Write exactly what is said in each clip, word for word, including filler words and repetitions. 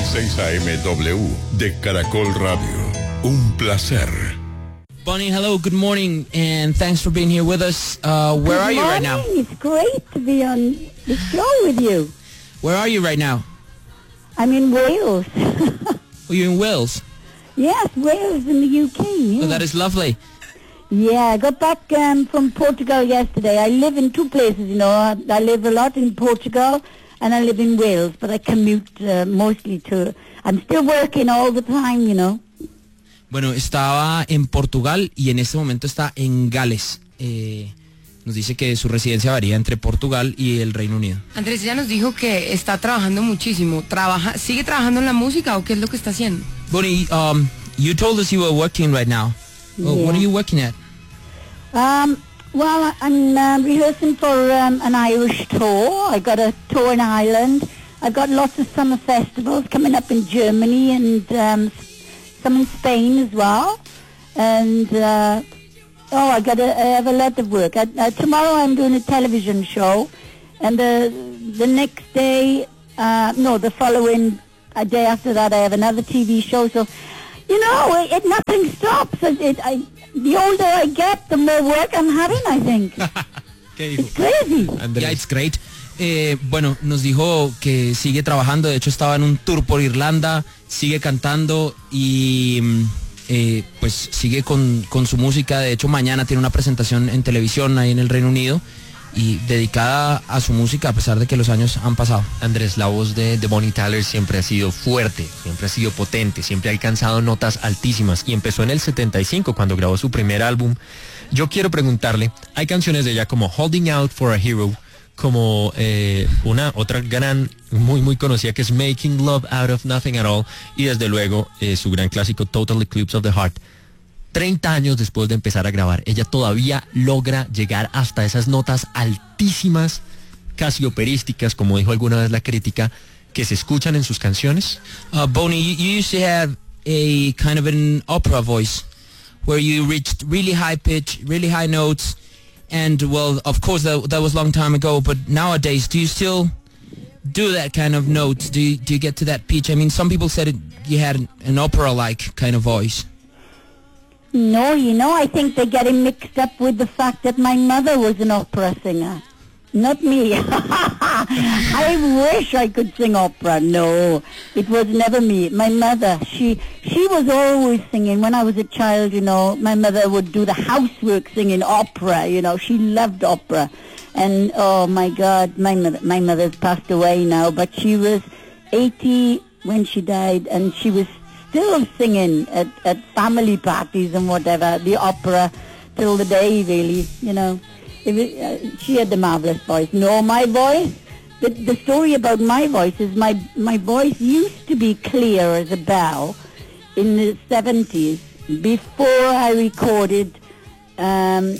seis A M W de Caracol Radio. Un placer. Bonnie, hello, good morning, and thanks for being here with us. Uh, where good are you morning. right now? It's great to be on the show with you. Where are you right now? I'm in Wales. Oh, you're in Wales? Yes, Wales in the U K. Yeah. Oh, that is lovely. Yeah, I got back um, from Portugal yesterday. I live in two places, you know. I, I live a lot in Portugal and I live in Wales, but I commute uh, mostly to... I'm still working all the time, you know. Bueno, estaba en Portugal y en este momento está en Gales. Eh, nos dice que su residencia varía entre Portugal y el Reino Unido. Andrés ya nos dijo que está trabajando muchísimo. Trabaja, ¿Sigue trabajando en la música o qué es lo que está haciendo? Bonnie, um, you told us you were working right now. Oh, Yeah. What are you working at? Um, well, I'm uh, rehearsing for um, an Irish tour. I got a tour in Ireland. I've got lots of summer festivals coming up in Germany and um, some in Spain as well. And, uh, oh, I got a, I have a lot of work. I, uh, tomorrow I'm doing a television show. And the, the next day, uh, no, the following a day after that, I have another T V show. So, you know, it, it nothing stops. It, it, I, the older I get, the more work I'm having, I think. ¿Qué dijo? It's crazy. Yeah, it's great. Eh, bueno, nos dijo que sigue trabajando. De hecho, estaba en un tour por Irlanda, sigue cantando y eh, pues sigue con, con su música. De hecho, mañana tiene una presentación en televisión ahí en el Reino Unido y dedicada a su música a pesar de que los años han pasado. Andrés, la voz de, de Bonnie Tyler siempre ha sido fuerte, siempre ha sido potente, siempre ha alcanzado notas altísimas y empezó en el setenta y cinco cuando grabó su primer álbum. Yo quiero preguntarle, hay canciones de ella como Holding Out for a Hero, como eh, una otra gran, muy muy conocida que es Making Love Out of Nothing at All y desde luego eh, su gran clásico Total Eclipse of the Heart. treinta años después de empezar a grabar, ella todavía logra llegar hasta esas notas altísimas, casi operísticas, como dijo alguna vez la crítica, que se escuchan en sus canciones. Uh, Bonnie, you, you used to have a kind of an opera voice where you reached really high pitch, really high notes, and well, of course that, that was a long time ago, but nowadays, do you still do that kind of notes? Do you, do you get to that pitch? I mean, some people said it, you had an opera-like kind of voice. No, you know, I think they're getting mixed up with the fact that my mother was an opera singer. Not me. I wish I could sing opera. No, it was never me. My mother, she she was always singing. When I was a child, you know, my mother would do the housework singing opera, you know. She loved opera. And, oh, my God, my mother, my mother's passed away now, but she was eighty when she died, and she was still singing at, at family parties and whatever, the opera, till the day, really, you know. It was, uh, she had the marvelous voice. No, my voice, the, the story about my voice is my, my voice used to be clear as a bell in the seventies, before I recorded, um,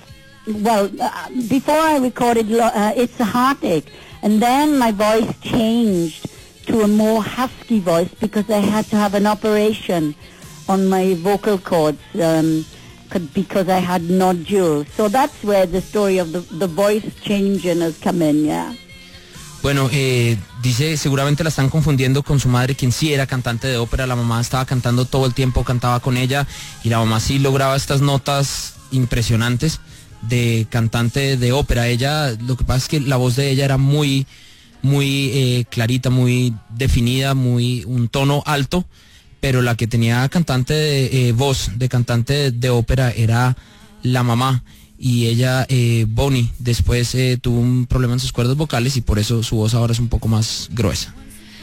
well, uh, before I recorded uh, It's a Heartache, and then my voice changed to a more husky voice because I had to have an operation on my vocal cords um, because I had nodules. So that's where the story of the, the voice changing has come in, yeah. Bueno, eh, dice, seguramente la están confundiendo con su madre, quien sí era cantante de ópera. La mamá estaba cantando todo el tiempo, cantaba con ella, y la mamá sí lograba estas notas impresionantes de cantante de ópera. Ella, lo que pasa es que la voz de ella era muy... muy eh, clarita, muy definida, muy un tono alto, pero la que tenía cantante de eh, voz de cantante de, de ópera era la mamá, y ella, eh, Bonnie, después eh, tuvo un problema en sus cuerdas vocales y por eso su voz ahora es un poco más gruesa.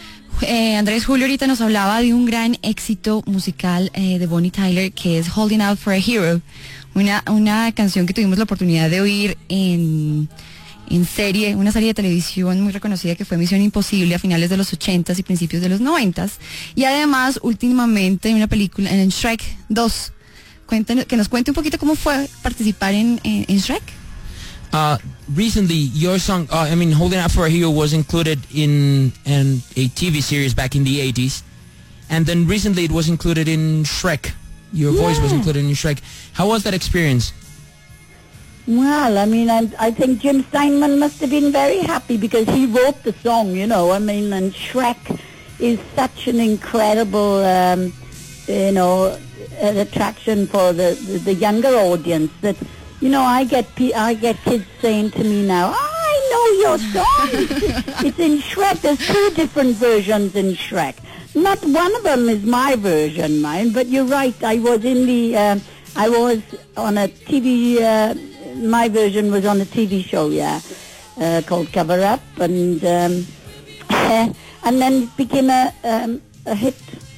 Eh, Andrés, Julio ahorita nos hablaba de un gran éxito musical eh, de Bonnie Tyler, que es Holding Out for a Hero, una, una canción que tuvimos la oportunidad de oír en... en serie, una serie de televisión muy reconocida que fue Misión Imposible a finales de los ochentas y principios de los noventas, y además últimamente una película en Shrek dos. Cuéntanos, que nos cuente un poquito cómo fue participar en, en, en Shrek. Uh, recently, your song, uh, I mean, Holding Out for a Hero was included in, in a T V series back in the eighties, and then recently it was included in Shrek. Your yeah. voice was included in Shrek. How was that experience? Well, I mean, I, I think Jim Steinman must have been very happy because he wrote the song, you know. I mean, and Shrek is such an incredible, um, you know, an attraction for the, the, the younger audience that, you know, I get pe- I get kids saying to me now, I know your song. It's in Shrek. There's two different versions in Shrek. Not one of them is my version, mine, but you're right. I was in the, uh, I was on a T V, uh, my version was on a T V show, yeah, uh, called Cover Up, and um, and then it became a, um, a hit.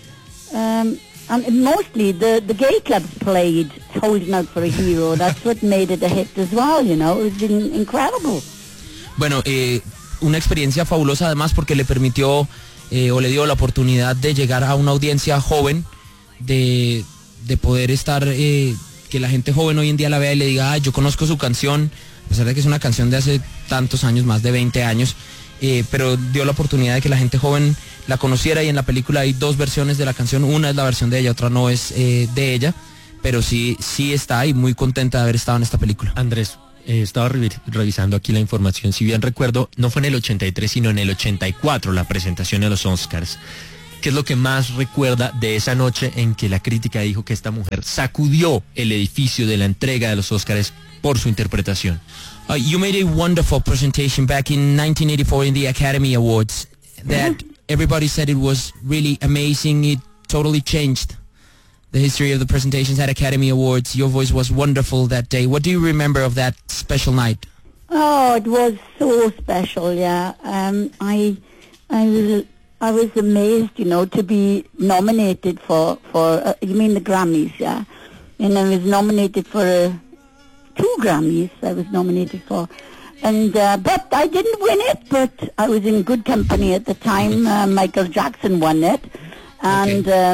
Um, and mostly the, the gay clubs played Holding Out for a Hero. That's what made it a hit as well, you know. It was in, incredible. Bueno, eh, una experiencia fabulosa además porque le permitió eh, o le dio la oportunidad de llegar a una audiencia joven, de, de poder estar, eh, que la gente joven hoy en día la vea y le diga, ah, yo conozco su canción, a pesar de que es una canción de hace tantos años, más de veinte años, eh, pero dio la oportunidad de que la gente joven la conociera, y en la película hay dos versiones de la canción, una es la versión de ella, otra no es eh, de ella, pero sí, sí está y muy contenta de haber estado en esta película. Andrés, eh, estaba re- revisando aquí la información, si bien recuerdo, no fue en el ochenta y tres, sino en el ochenta y cuatro la presentación de los Oscars. ¿Qué es lo que más recuerda de esa noche en que la crítica dijo que esta mujer sacudió el edificio de la entrega de los Oscars por su interpretación? Uh, you made a wonderful presentation back in nineteen eighty-four in the Academy Awards that everybody said it was really amazing. It totally changed the history of the presentations at Academy Awards. Your voice was wonderful that day. What do you remember of that special night? Oh, it was so special, yeah. Um, I, I was, I was amazed, you know, to be nominated for, for uh, you mean the Grammys, yeah? And I was nominated for uh, two Grammys I was nominated for. And, uh, but I didn't win it, but I was in good company at the time. Uh, Michael Jackson won it. And Okay.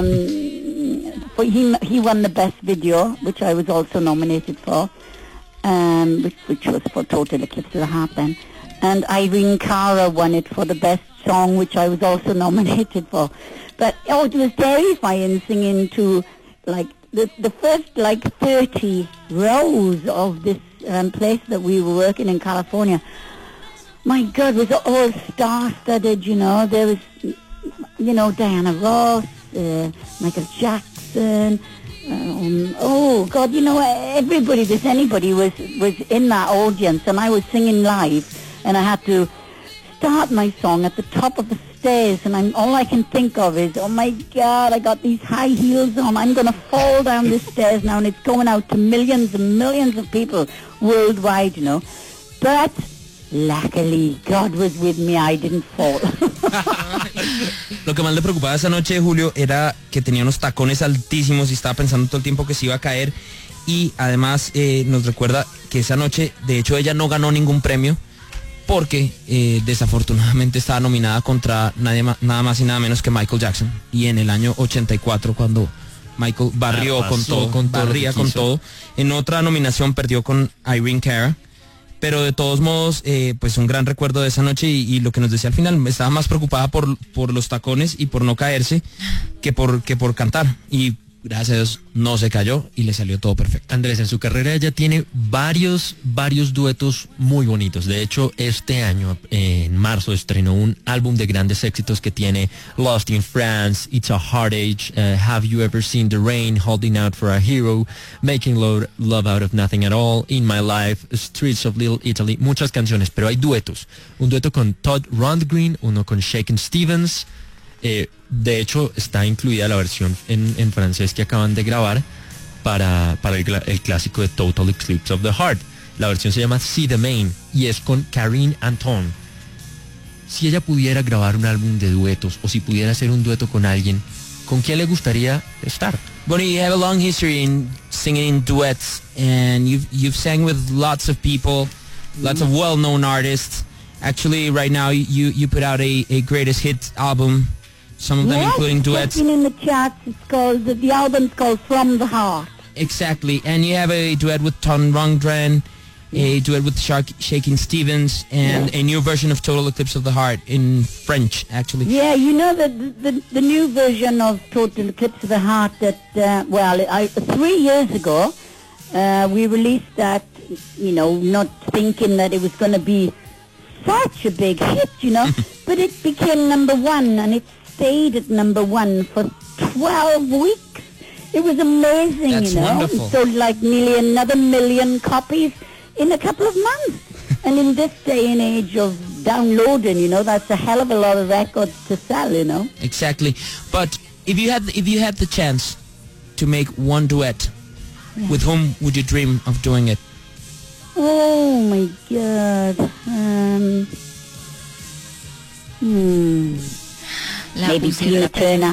um, for he, he won the best video, which I was also nominated for. Um, which, which was for Total Eclipse of the Heart then. And Irene Cara won it for the best song, which I was also nominated for. But, oh, it was terrifying singing to, like, the, the first, like, thirty rows of this um, place that we were working in California. My God, it was all star-studded, you know. There was, you know, Diana Ross, uh, Michael Jackson, Um, oh God, you know, everybody, there's anybody was was in that audience, and I was singing live, and I had to start my song at the top of the stairs, and I'm all I can think of is, oh my God, I got these high heels on, I'm going to fall down the stairs now, and it's going out to millions and millions of people worldwide, you know. But luckily, God was with me, I didn't fall. Lo que más le preocupaba esa noche de Julio era que tenía unos tacones altísimos y estaba pensando todo el tiempo que se iba a caer, y además eh, nos recuerda que esa noche, de hecho, ella no ganó ningún premio porque eh, desafortunadamente estaba nominada contra nadie ma- nada más y nada menos que Michael Jackson, y en el año ochenta y cuatro, cuando Michael barrió Arrasó con todo, con todo lo barría que con quiso. todo, en otra nominación perdió con Irene Cara. Pero de todos modos, eh, pues un gran recuerdo de esa noche, y, y lo que nos decía al final, estaba más preocupada por, por los tacones y por no caerse que por, que por cantar. Y gracias a Dios no se cayó y le salió todo perfecto. Andrés, en su carrera ella tiene varios, varios duetos muy bonitos. De hecho, este año, eh, en marzo, estrenó un álbum de grandes éxitos que tiene Lost in France, It's a Hard Age, uh, Have You Ever Seen the Rain, Holding Out for a Hero, Making Love, Love Out of Nothing at All, In My Life, Streets of Little Italy, muchas canciones, pero hay duetos. Un dueto con Todd Rundgren, uno con Shakin' Stevens. Eh, de hecho, está incluida la versión en, en francés que acaban de grabar para, para el, cla- el clásico de Total Eclipse of the Heart. La versión se llama See the Main y es con Karine Anton. Si ella pudiera grabar un álbum de duetos, o si pudiera hacer un dueto con alguien, ¿con quién le gustaría estar? Bonnie, you have a long history in singing in duets, and you've, you've sang with lots of people, lots of well-known artists. Actually, right now, you, you put out a, a greatest hits album, some of them Yes, including it's duets. been in the charts. It's called, the, the album's called From the Heart. Exactly, and you have a duet with Todd Rundgren, a duet with Shark, Shakin' Stevens, and a new version of Total Eclipse of the Heart in French, actually. Yeah, you know the the, the new version of Total Eclipse of the Heart that, uh, well, I, three years ago, uh, we released that, you know, not thinking that it was going to be such a big hit, you know, but it became number one, and it's stayed at number one for twelve weeks. It was amazing, That's you know. wonderful. It sold like nearly another million copies in a couple of months. And in this day and age of downloading, you know, that's a hell of a lot of records to sell, you know. Exactly. But if you had if you had the chance to make one duet, Yeah. with whom would you dream of doing it? Oh my God. Um, hmm. La Maybe pusieron Tina a-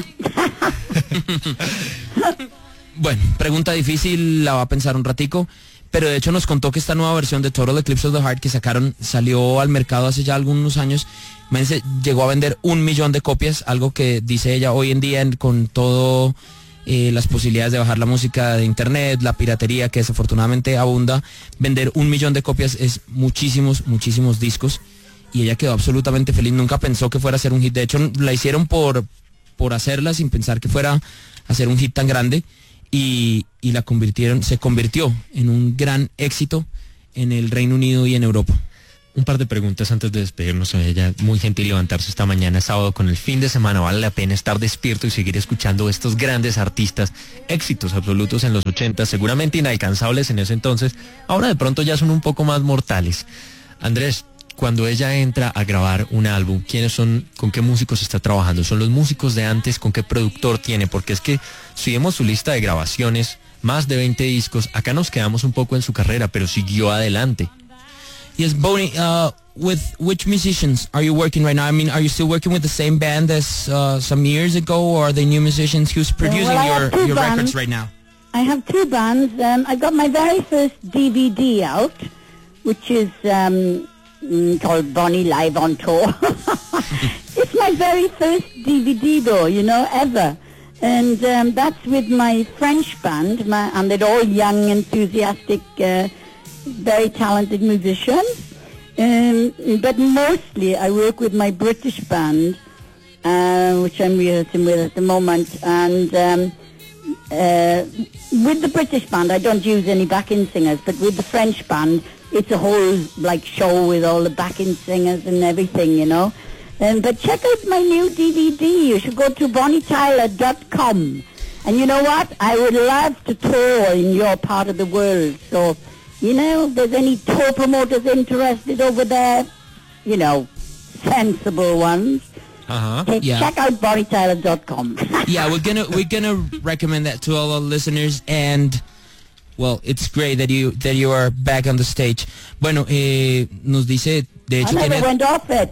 Turner. Bueno, pregunta difícil, la va a pensar un ratico, pero de hecho nos contó que esta nueva versión de Total Eclipse of the Heart que sacaron salió al mercado hace ya algunos años. Imagínense, llegó a vender un millón de copias, algo que dice ella hoy en día en- con todo eh, las posibilidades de bajar la música de internet, la piratería que desafortunadamente abunda, vender un millón de copias es muchísimos, muchísimos discos, y ella quedó absolutamente feliz, nunca pensó que fuera a ser un hit, de hecho la hicieron por, por hacerla sin pensar que fuera a ser un hit tan grande, y, y la convirtieron, se convirtió en un gran éxito en el Reino Unido y en Europa. Un par de preguntas antes de despedirnos. Ella muy gentil levantarse esta mañana sábado con el fin de semana. Vale la pena estar despierto y seguir escuchando estos grandes artistas, éxitos absolutos en los ochenta, seguramente inalcanzables en ese entonces. Ahora de pronto ya son un poco más mortales. Andrés, cuando ella entra a grabar un álbum, ¿quiénes son, con qué músicos está trabajando? ¿Son los músicos de antes? ¿Con qué productor tiene? Porque es que si vemos su lista de grabaciones, más de veinte discos, acá nos quedamos un poco en su carrera, pero siguió adelante. Yes, Bonnie, uh, with which musicians are you working right now? I mean, are you still working with the same band as uh, some years ago, or are they new musicians? Who's producing well, I your, have two your records bands. right now? I have two bands. Um, I got my very first D V D out, which is um, mm, called Bonnie Live on Tour. It's my very first D V D, though, you know, ever. And um, that's with my French band, my, and they're all young, enthusiastic, uh, very talented musicians. Um, but mostly I work with my British band, uh, which I'm rehearsing with at the moment. And um, uh, with the British band, I don't use any backing singers, but with the French band, it's a whole like show with all the backing singers and everything, you know. Um, but check out my new D V D. You should go to bonnie tyler dot com. And you know what? I would love to tour in your part of the world. So, you know, if there's any tour promoters interested over there, you know, sensible ones, Ajá. take, Yeah. check out bonnie tyler dot com. Yeah, we're gonna we're gonna recommend that to all our listeners, and well, it's great that you that you are back on the stage. Bueno, eh, nos dice, de I hecho never tiene, went off it.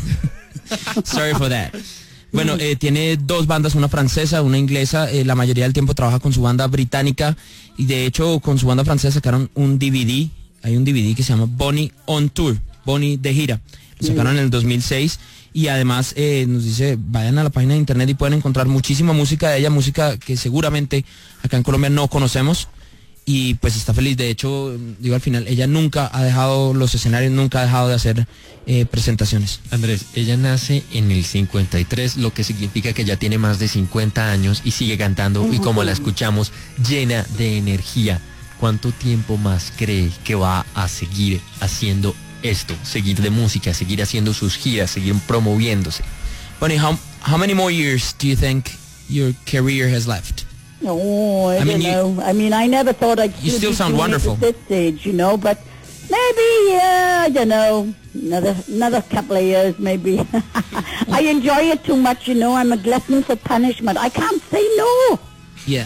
sorry for that. Bueno, eh, tiene dos bandas, una francesa, una inglesa. Eh, la mayoría del tiempo trabaja con su banda británica, y de hecho con su banda francesa sacaron un D V D. Hay un D V D que se llama Bonnie on Tour, Bonnie de gira. Lo sacaron en el dos mil seis, y además eh, nos dice, vayan a la página de internet y pueden encontrar muchísima música de ella, música que seguramente acá en Colombia no conocemos. Y pues está feliz. De hecho, digo, al final ella nunca ha dejado los escenarios, nunca ha dejado de hacer eh, presentaciones. Andrés, ella nace en el cincuenta y tres, lo que significa que ya tiene más de cincuenta años y sigue cantando, y como la escuchamos, llena de energía. ¿Cuánto tiempo más cree que va a seguir haciendo esto? Seguir de música, seguir haciendo sus giras, seguir promoviéndose. Bonnie, how, how many more years do you think your career has left? Oh, I, I mean, don't you- know. I mean, I never thought I'd You still be sound doing it wonderful. at this stage, you know, but maybe, yeah, I don't know, another another couple of years, maybe. I enjoy it too much, you know. I'm a glutton for punishment. I can't say no. Yeah.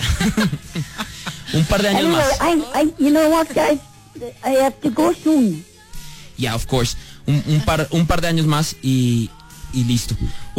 Un par de años Anyway, más. I, I, you know what, guys? I have to go soon. Yeah, of course. Un, un par, un par de años más y, y listo.